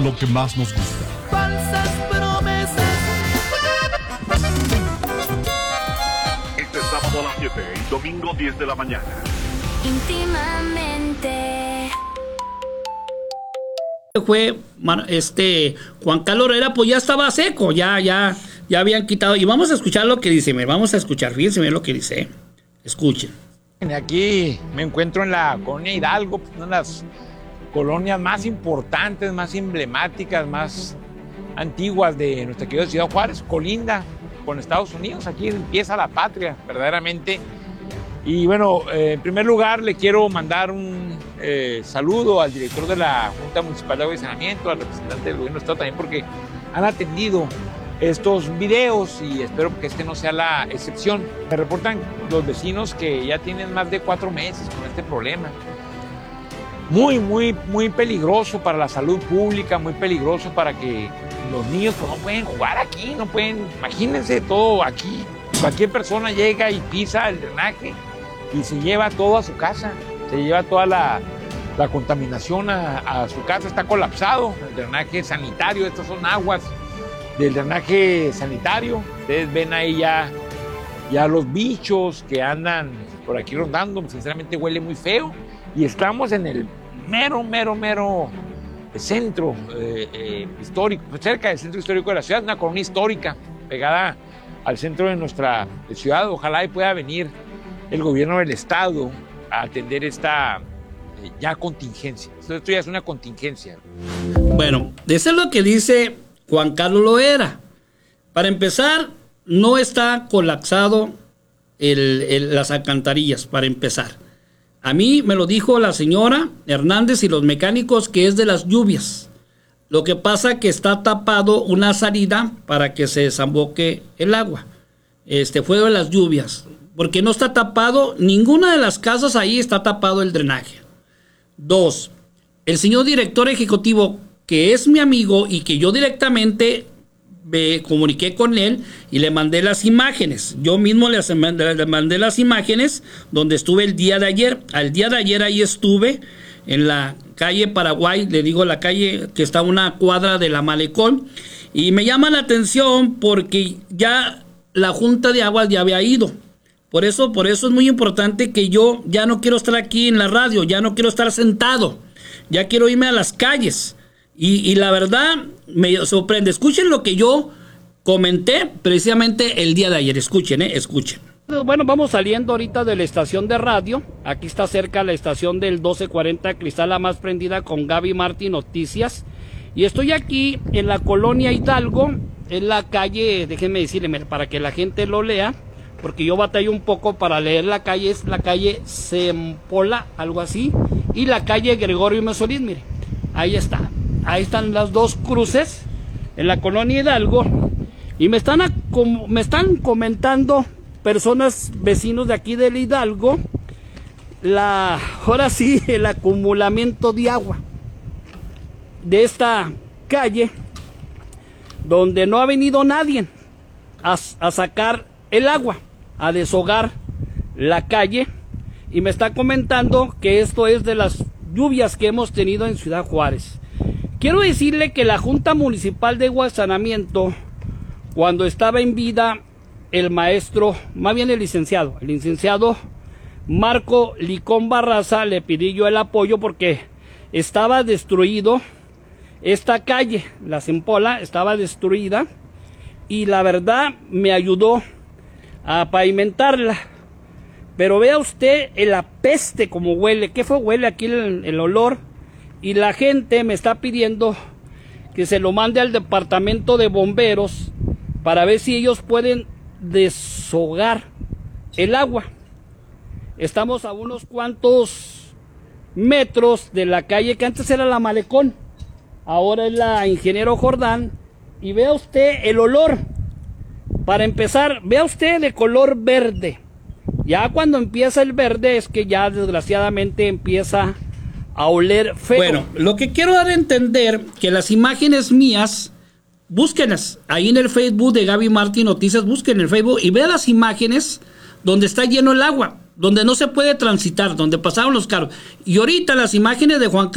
lo que más nos gusta. Falsas promesas. Este sábado a las 7 y domingo 10 de la mañana. Íntimamente. Fue Juan Carlos Herrera, pues ya estaba seco, ya habían quitado. Y vamos a escuchar lo que dice, vamos a escuchar, fíjense bien lo que dice. Escuchen. Aquí me encuentro en la colonia Hidalgo, una de las colonias más importantes, más emblemáticas, más antiguas de nuestra querida ciudad Juárez, colinda con Estados Unidos. Aquí empieza la patria, verdaderamente. Y bueno, en primer lugar le quiero mandar un saludo al director de la Junta Municipal de Agua y Saneamiento, al representante del gobierno del estado también, porque han atendido estos videos y espero que este no sea la excepción. Me reportan los vecinos que ya tienen más de 4 meses con este problema. Muy peligroso para la salud pública, muy peligroso para que los niños pues, no pueden jugar aquí, no pueden, imagínense todo aquí. Cualquier persona llega y pisa el drenaje y se lleva todo a su casa, se lleva toda la contaminación a su casa, está colapsado el drenaje sanitario. Estas son aguas del drenaje sanitario. Ustedes ven ahí ya los bichos que andan por aquí rondando, sinceramente huele muy feo y estamos en el mero centro histórico, cerca del centro histórico de la ciudad, una colonia histórica pegada al centro de nuestra ciudad. Ojalá y pueda venir el gobierno del estado a atender esta ya contingencia. Esto ya es una contingencia. Bueno, eso es lo que dice Juan Carlos Loera. Para empezar, no está colapsado las alcantarillas, para empezar. A mí me lo dijo la señora Hernández y los mecánicos que es de las lluvias. Lo que pasa que está tapado una salida para que se desemboque el agua. Fue de las lluvias. Porque no está tapado, ninguna de las casas ahí está tapado el drenaje. 2, el señor director ejecutivo, que es mi amigo y que yo directamente me comuniqué con él y le mandé las imágenes. Yo mismo le mandé las imágenes donde estuve el día de ayer. Al día de ayer ahí estuve en la calle Paraguay, le digo la calle que está a una cuadra de la Malecón. Y me llama la atención porque ya la Junta de Aguas ya había ido. Por eso es muy importante que yo ya no quiero estar aquí en la radio, ya no quiero estar sentado, ya quiero irme a las calles. Y la verdad me sorprende. Escuchen lo que yo comenté precisamente el día de ayer. Escuchen. Bueno, vamos saliendo ahorita de la estación de radio. Aquí está cerca la estación del 1240 Cristal, la más prendida, con Gaby Martín Noticias. Y estoy aquí en la colonia Hidalgo, en la calle, déjenme decirle para que la gente lo lea, porque yo batallo un poco para leer la calle. Es la calle Sempola, algo así, y la calle Gregorio Mesolín. Mire, ahí está. Ahí están las dos cruces en la colonia Hidalgo. Y me están comentando personas, vecinos de aquí del Hidalgo, ahora sí, el acumulamiento de agua de esta calle, donde no ha venido nadie a sacar el agua, a deshogar la calle. Y me está comentando que esto es de las lluvias que hemos tenido en Ciudad Juárez. Quiero decirle que la Junta Municipal de Agua y Saneamiento, cuando estaba en vida el maestro, más bien el licenciado Marco Licón Barraza, le pedí yo el apoyo porque estaba destruido esta calle, la Sempola, estaba destruida, y la verdad me ayudó a pavimentarla. Pero vea usted el apeste como huele, ¿qué fue? Huele aquí el olor. Y la gente me está pidiendo que se lo mande al departamento de bomberos para ver si ellos pueden deshogar el agua. Estamos a unos cuantos metros de la calle que antes era la Malecón, ahora es la Ingeniero Jordán. Y vea usted el olor. Para empezar, vea usted de color verde. Ya cuando empieza el verde es que ya desgraciadamente empieza a oler feo. Bueno, lo que quiero dar a entender que las imágenes mías, búsquenlas ahí en el Facebook de Gaby Martín Noticias, busquen en el Facebook y vean las imágenes donde está lleno el agua, donde no se puede transitar, donde pasaron los carros. Y ahorita las imágenes de Juan